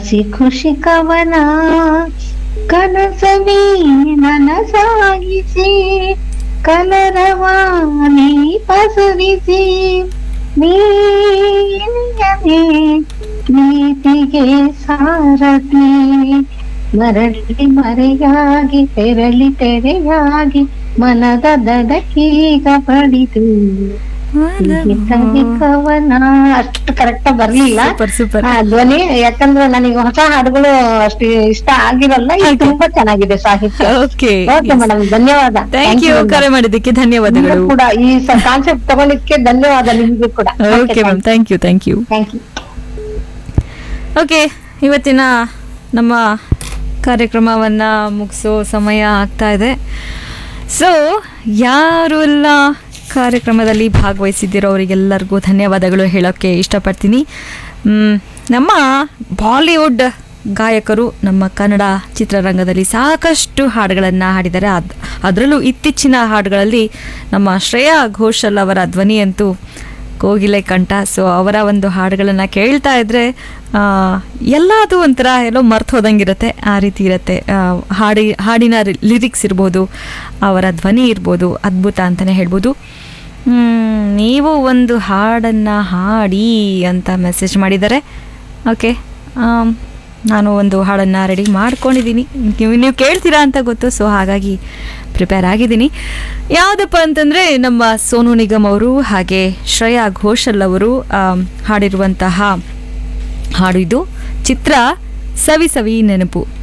ಹಸಿ ಖುಷಿ ಕವನ ಕನಸವೇ ನನಸಾಗಿಸಿ ಕಲರವಾನಿ ಪಸರಿಸಿ ನೀನಿಯನೇ ನೀತಿಗೆ ಸಾರಥಿ ಮರಳಿ ಮರೆಯಾಗಿ ತೆರಳಿ ತೆರೆಯಾಗಿ ಮನದ ದಡಕೀಗ ಪಡಿದು ಕವನ. ಅಷ್ಟು ಕರೆಕ್ಟ್ ಬರ್ಲಿಲ್ಲ ಸೂಪರ್. ಧ್ವನಿ, ಯಾಕಂದ್ರೆ ನನಗೆ ಹೊಸ ಹಾಡುಗಳು ಅಷ್ಟು ಇಷ್ಟ ಆಗಿರಲ್ಲ. ಇದು ತುಂಬಾ ಚೆನ್ನಾಗಿದೆ ಸಾಹಿತ್ಯ. ಓಕೆ ಓಕೆ ಮೇಡಮ್, ಧನ್ಯವಾದ. Thank you. ಕರೆ ಮಾಡಿದ್ದಕ್ಕೆ ಧನ್ಯವಾದಗಳು. ನಿಮ್ಗೂ ಕೂಡ ಈ ಕಾನ್ಸೆಪ್ಟ್ ತಗೊಂಡಿದ್ದಕ್ಕೆ ಧನ್ಯವಾದ ನಿಮ್ಗೂ ಕೂಡ. Okay ma'am, thank you. Thank you. Okay, ಇವತ್ತಿನ ನಮ್ಮ ಕಾರ್ಯಕ್ರಮವನ್ನ ಮುಗಿಸೋ ಸಮಯ ಆಗ್ತಾ ಇದೆ. ಸೊ ಯಾರು ಎಲ್ಲ ಕಾರ್ಯಕ್ರಮದಲ್ಲಿ ಭಾಗವಹಿಸಿದ್ದೀರೋ ಅವರಿಗೆಲ್ಲರಿಗೂ ಧನ್ಯವಾದಗಳು ಹೇಳೋಕ್ಕೆ ಇಷ್ಟಪಡ್ತೀನಿ. ನಮ್ಮ ಬಾಲಿವುಡ್ ಗಾಯಕರು ನಮ್ಮ ಕನ್ನಡ ಚಿತ್ರರಂಗದಲ್ಲಿ ಸಾಕಷ್ಟು ಹಾಡುಗಳನ್ನು ಹಾಡಿದ್ದಾರೆ. ಅದರಲ್ಲೂ ಇತ್ತೀಚಿನ ಹಾಡುಗಳಲ್ಲಿ ನಮ್ಮ ಶ್ರೇಯಾ ಘೋಷಲ್ ಅವರ ಧ್ವನಿಯಂತೂ ಕೋಗಿಲೆ ಕಂಠ. ಸೊ ಅವರ ಒಂದು ಹಾಡುಗಳನ್ನು ಕೇಳ್ತಾ ಇದ್ರೆ ಎಲ್ಲದು ಒಂಥರ ಎಲ್ಲೋ ಮರ್ತು ಹೋದಂಗಿರುತ್ತೆ, ಆ ರೀತಿ ಇರುತ್ತೆ. ಹಾಡಿನ ಲಿರಿಕ್ಸ್ ಇರ್ಬೋದು, ಅವರ ಧ್ವನಿ ಇರ್ಬೋದು, ಅದ್ಭುತ ಅಂತಲೇ ಹೇಳ್ಬೋದು. ನೀವು ಒಂದು ಹಾಡನ್ನು ಹಾಡಿ ಅಂತ ಮೆಸೇಜ್ ಮಾಡಿದ್ದಾರೆ. ಓಕೆ, ನಾನು ಒಂದು ಹಾಡನ್ನು ರೆಡಿ ಮಾಡ್ಕೊಂಡಿದ್ದೀನಿ. ನೀವು ಕೇಳ್ತೀರಾ ಅಂತ ಗೊತ್ತು, ಸೊ ಹಾಗಾಗಿ ಪ್ರಿಪೇರ್ ಆಗಿದ್ದೀನಿ. ಯಾವುದಪ್ಪ ಅಂತಂದರೆ ನಮ್ಮ ಸೋನು ನಿಗಮ್ ಅವರು ಹಾಗೆ ಶ್ರೇಯಾ ಘೋಷಲ್ ಅವರು ಹಾಡಿರುವಂತಹ ಹಾಡು ಇದು. ಚಿತ್ರ ಸವಿ ಸವಿ ನೆನಪು.